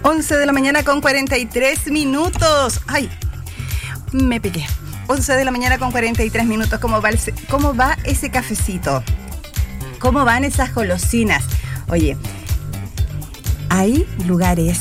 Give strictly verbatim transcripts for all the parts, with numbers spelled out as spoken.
once de la mañana con cuarenta y tres minutos. Ay, me piqué. once de la mañana con cuarenta y tres minutos. ¿Cómo va, el, cómo va ese cafecito? ¿Cómo van esas golosinas? Oye, hay lugares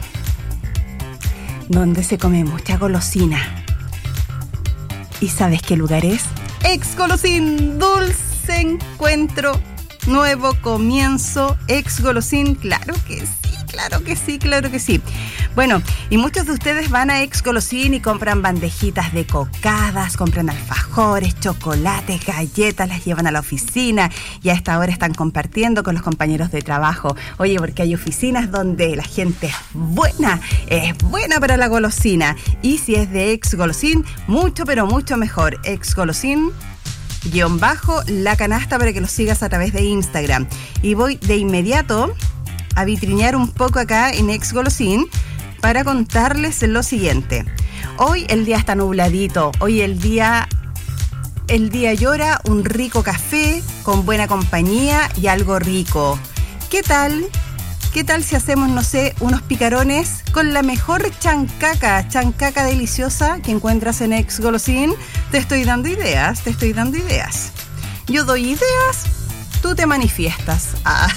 donde se come mucha golosina. ¿Y sabes qué lugar es? Ex-Golosín, dulce encuentro, nuevo comienzo. Ex-Golosín, claro que sí. Claro que sí, claro que sí. Bueno, y muchos de ustedes van a Ex-Golosín y compran bandejitas de cocadas, compran alfajores, chocolates, galletas, las llevan a la oficina y a esta hora están compartiendo con los compañeros de trabajo. Oye, porque hay oficinas donde la gente es buena, es buena para la golosina. Y si es de Ex-Golosín, mucho, pero mucho mejor. Ex-Golosín guión bajo la canasta para que lo sigas a través de Instagram. Y voy de inmediato a vitrinear un poco acá en Ex-Golosín para contarles lo siguiente. Hoy el día está nubladito, hoy el día, el día llora un rico café con buena compañía y algo rico. ¿Qué tal? ¿Qué tal si hacemos, no sé, unos picarones con la mejor chancaca, chancaca deliciosa que encuentras en Ex-Golosín? Te estoy dando ideas, te estoy dando ideas. Yo doy ideas, tú te manifiestas. Ah.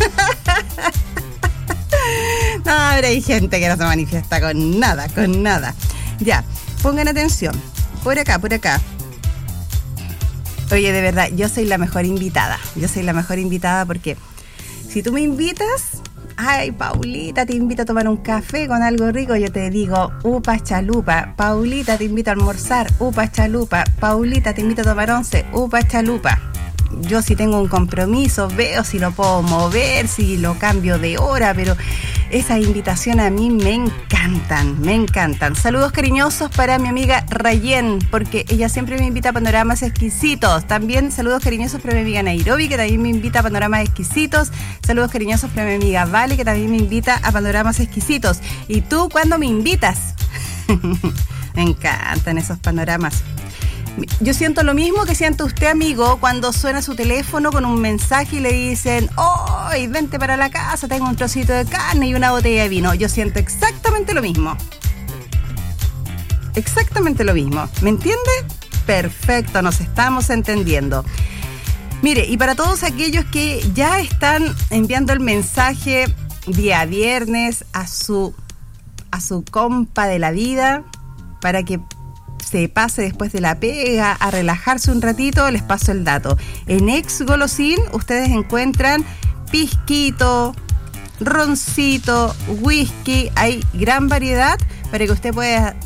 No, ahora hay gente que no se manifiesta con nada, con nada. Ya, pongan atención. Por acá, por acá. Oye, de verdad, yo soy la mejor invitada. Yo soy la mejor invitada porque si tú me invitas, ay, Paulita, te invito a tomar un café con algo rico, yo te digo, upa chalupa. Paulita, te invito a almorzar, upa chalupa. Paulita, te invito a tomar once, upa chalupa. Yo si tengo un compromiso, veo si lo puedo mover, si lo cambio de hora, pero esas invitaciones a mí me encantan, me encantan. Saludos cariñosos para mi amiga Rayen, porque ella siempre me invita a panoramas exquisitos. También saludos cariñosos para mi amiga Nairobi, que también me invita a panoramas exquisitos. Saludos cariñosos para mi amiga Vale, que también me invita a panoramas exquisitos. ¿Y tú cuándo me invitas? Me encantan esos panoramas. Yo siento lo mismo que siente usted, amigo, cuando suena su teléfono con un mensaje y le dicen, ¡ay, vente para la casa, tengo un trocito de carne y una botella de vino! Yo siento exactamente lo mismo. Exactamente lo mismo. ¿Me entiende? Perfecto, nos estamos entendiendo. Mire, y para todos aquellos que ya están enviando el mensaje día viernes a su, a su compa de la vida para que se pase después de la pega a relajarse un ratito, les paso el dato. En Ex-Golosín ustedes encuentran pisquito, roncito, whisky, hay gran variedad para que usted pueda